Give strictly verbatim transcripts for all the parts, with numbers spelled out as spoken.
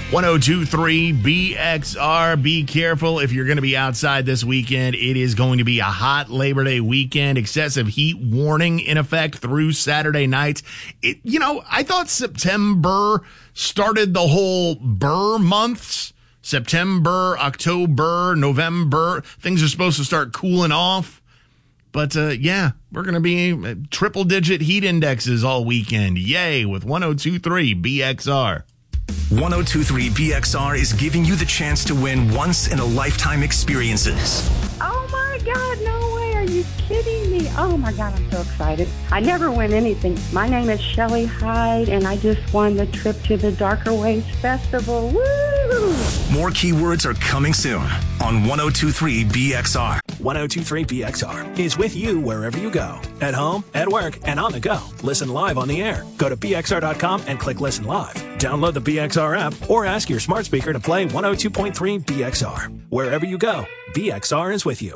one oh two point three B X R. Be careful if you're going to be outside this weekend. It is going to be a hot Labor Day weekend. Excessive heat warning in effect through Saturday night. It, you know, I thought September started the whole burr months. September, October, November. Things are supposed to start cooling off. But, uh, yeah, we're going to be triple-digit heat indexes all weekend. Yay, with one oh two point three B X R. one oh two point three B X R is giving you the chance to win once-in-a-lifetime experiences. Oh, my God, no way. Are you kidding me? Oh, my God, I'm so excited. I never win anything. My name is Shelly Hyde, and I just won the trip to the Darker Ways Festival. Woo! More keywords are coming soon on one oh two point three B X R. one oh two point three B X R is with you wherever you go. At home, at work, and on the go. Listen live on the air. Go to B X R dot com and click Listen Live. Download the B X R app or ask your smart speaker to play one oh two point three B X R. Wherever you go, B X R is with you.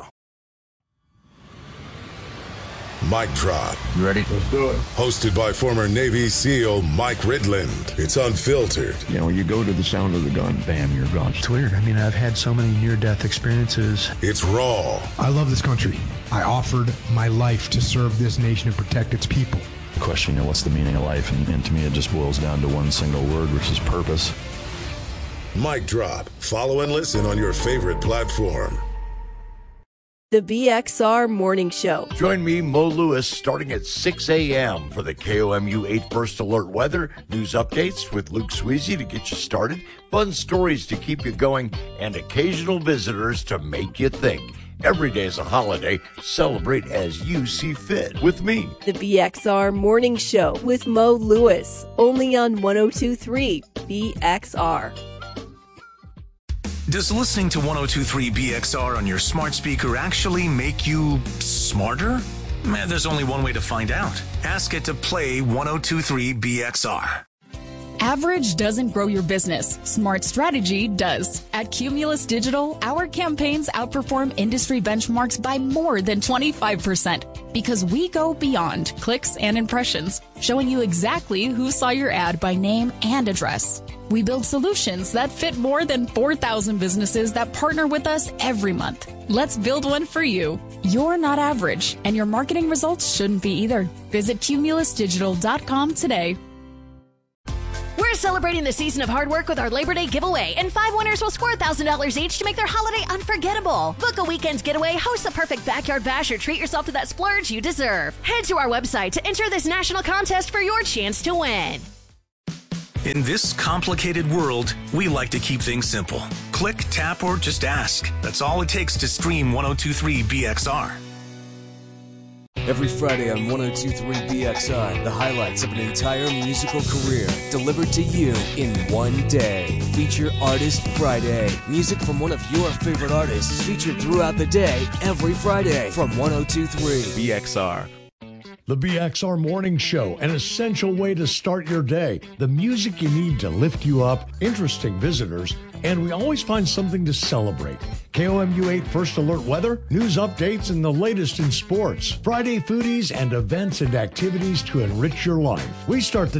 Mic Drop. You ready? Let's do it. Hosted by former Navy SEAL Mike Ridland. It's unfiltered. You know, you go to the sound of the gun, bam, you're gone. It's weird. I mean, I've had so many near-death experiences. It's raw. I love this country. I offered my life to serve this nation and protect its people. Question, you know, what's the meaning of life? And, and to me, it just boils down to one single word, which is purpose. Mic Drop. Follow and listen on your favorite platform. The B X R Morning Show. Join me, Mo Lewis, starting at six a.m. for the K O M U eight First Alert weather, news updates with Luke Sweezy to get you started, fun stories to keep you going, and occasional visitors to make you think. Every day is a holiday. Celebrate as you see fit with me. The B X R Morning Show with Mo Lewis, only on one oh two point three B X R. Does listening to one oh two point three B X R on your smart speaker actually make you smarter? Man, there's only one way to find out. Ask it to play one oh two point three B X R. Average doesn't grow your business. Smart strategy does. At Cumulus Digital, our campaigns outperform industry benchmarks by more than twenty-five percent because we go beyond clicks and impressions, showing you exactly who saw your ad by name and address. We build solutions that fit more than four thousand businesses that partner with us every month. Let's build one for you. You're not average, and your marketing results shouldn't be either. Visit cumulus digital dot com today. We're celebrating the season of hard work with our Labor Day giveaway, and five winners will score one thousand dollars each to make their holiday unforgettable. Book a weekend getaway, host the perfect backyard bash, or treat yourself to that splurge you deserve. Head to our website to enter this national contest for your chance to win. In this complicated world, we like to keep things simple. Click, tap, or just ask. That's all it takes to stream one oh two point three B X R. Every Friday on one oh two point three B X R, the highlights of an entire musical career delivered to you in one day. Feature Artist Friday. Music from one of your favorite artists featured throughout the day, every Friday from one oh two point three B X R. The B X R Morning Show, an essential way to start your day. The music you need to lift you up, interesting visitors, and we always find something to celebrate. K O M U eight First Alert weather, news updates, and the latest in sports. Friday foodies and events and activities to enrich your life. We start the